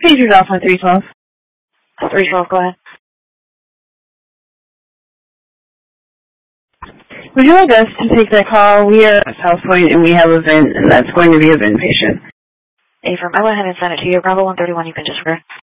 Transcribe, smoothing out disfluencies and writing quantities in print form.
Pager's off on 312. 312, go ahead. Would you like us to take that call? We are at South Point and we have a VIN, and that's going to be a VIN patient. Affirm. I went ahead and sent it to you. Bravo 131, you can disregard.